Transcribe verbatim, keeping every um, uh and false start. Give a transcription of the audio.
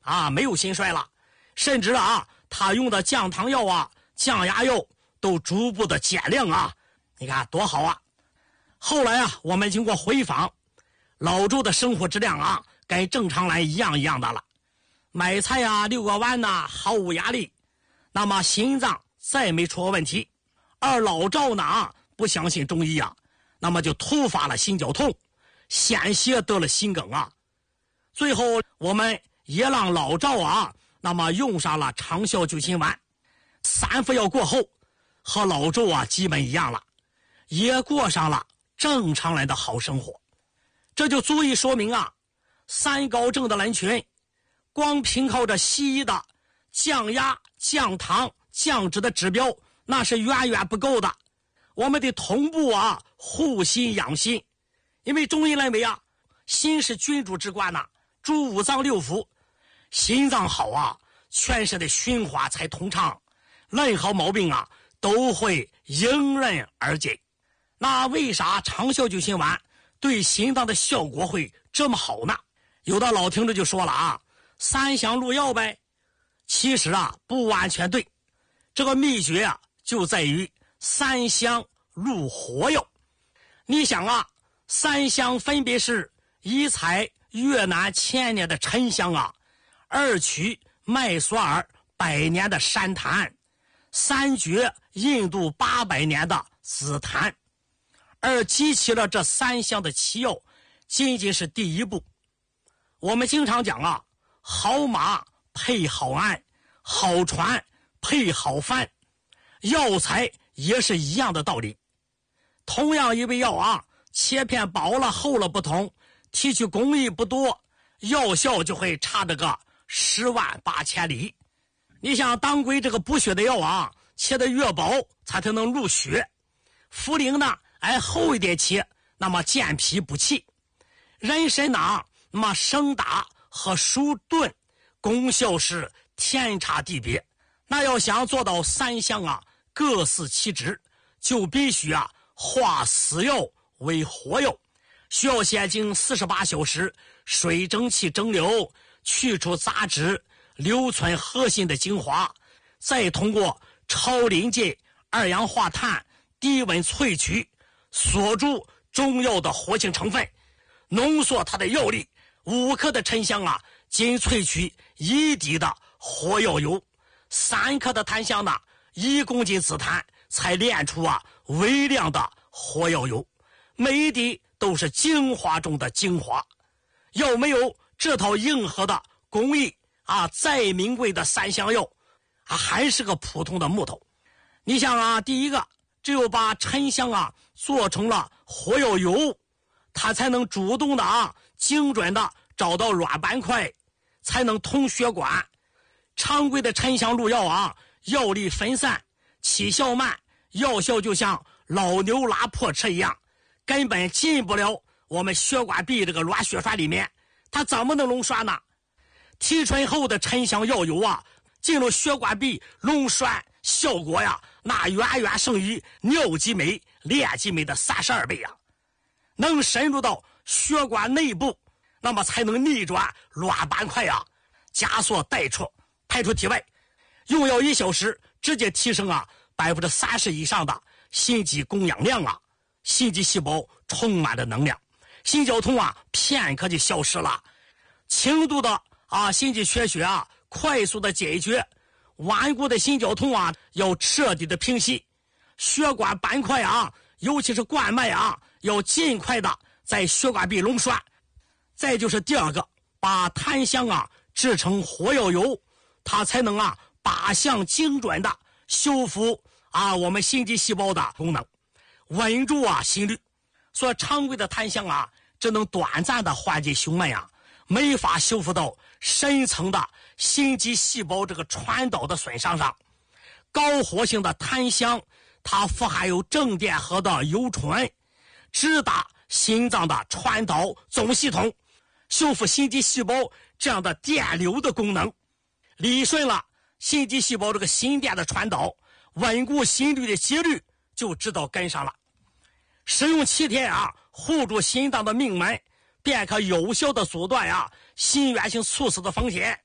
啊，没有心衰了，甚至啊，他用的降糖药啊、降压药都逐步的减量啊，你看多好啊！后来啊，我们经过回访，老周的生活质量啊，跟正常人一样一样的了，买菜啊、遛个弯呐、啊，毫无压力，那么心脏再没出过问题。而老赵呢啊，不相信中医啊，那么就突发了心绞痛，险些得了心梗啊。最后我们也让老赵啊，那么用上了长效救心丸，三副药过后，和老周啊基本一样了，也过上了正常人的好生活。这就足以说明啊，三高症的人群，光凭靠着西医的降压、降糖、降脂的指标，那是远远不够的。我们得同步啊，护心养心。因为中医认为啊，心是君主之官呐、啊，主五脏六腑，心脏好啊，全身的循环才通畅，任何毛病啊都会迎刃而解。那为啥长效救心丸对心脏的效果会这么好呢？有的老听众就说了啊，三香入药呗。其实啊，不完全对。这个秘诀啊，就在于三香入活药。你想啊，三香分别是一采越南千年的沉香啊，二取麦索尔百年的山檀，三绝印度八百年的紫檀。而集齐了这三香的奇药，仅仅是第一步。我们经常讲啊，好马配好鞍，好船配好帆，药材也是一样的道理。同样一味药啊，切片薄了厚了不同，提取工艺不多，药效就会差这个十万八千里。你想当归这个补血的药啊，切的越薄才才能入血。茯苓呢，哎厚一点切，那么健脾补气。人参呢，那么生打和熟炖功效是天差地别。那要想做到三香啊各司其职，就必须啊化死药为活药，需要先经四十八小时水蒸气蒸馏，去除杂质，留存核心的精华，再通过超临界二氧化碳低温萃取，锁住中药的活性成分，浓缩它的药力。五克的沉香啊，仅萃取一滴的活药油；三克的檀香呢，一公斤紫檀才炼出啊微量的活药油，每一滴都是精华中的精华。要没有这套硬核的工艺啊，再名贵的三香药啊，还是个普通的木头。你想啊，第一个，只有把沉香啊做成了活药油，它才能主动的啊精准的找到软板块，才能通血管。常规的沉香入药啊，药力分散，起效慢，药效就像老牛拉破车一样，根本进不了我们血管壁这个软血栓里面，它怎么能溶栓呢？提纯后的沉香药油啊，进入血管壁溶栓效果呀，那远远胜于尿激酶、链激酶的三十二倍啊！能深入到血管内部，那么才能逆转软板块啊，加速带出排出体外。用药一小时，直接提升啊百分之三十以上的心肌供氧量啊，心肌细胞充满了能量，心绞痛啊片刻就消失了，轻度的啊心肌缺血啊快速的解决，顽固的心绞痛啊要彻底的平息，血管板块啊，尤其是冠脉啊，要尽快的在血管壁溶栓。再就是第二个，把檀香啊制成活药油，它才能啊靶向精准的修复啊我们心肌细胞的功能，稳住啊心率。所以常规的檀香啊，只能短暂的缓解胸闷啊，没法修复到深层的心肌细胞这个传导的损伤上。高活性的檀香，它富含有正电荷的油醇，直达心脏的传导总系统，修复心肌细胞这样的电流的功能，理顺了心肌细胞这个心电的传导，稳固心率的节律就知道跟上了。使用七天啊，护住心脏的命门，便可有效的阻断啊心源性猝死的风险。